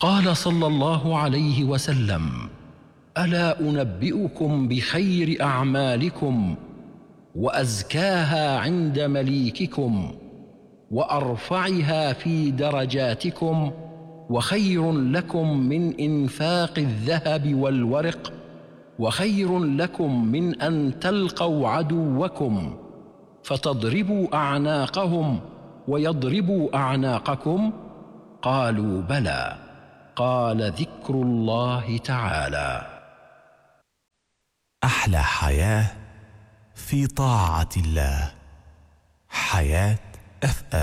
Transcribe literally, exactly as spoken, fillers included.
قال صلى الله عليه وسلم: ألا أنبئكم بخير أعمالكم وأزكاها عند مليككم وأرفعها في درجاتكم وخير لكم من إنفاق الذهب والورق وخير لكم من أن تلقوا عدوكم فتضربوا أعناقهم ويضربوا أعناقكم؟ قالوا: بلى. قال: ذكر الله تعالى. أحلى حياة في طاعة الله. حياة أف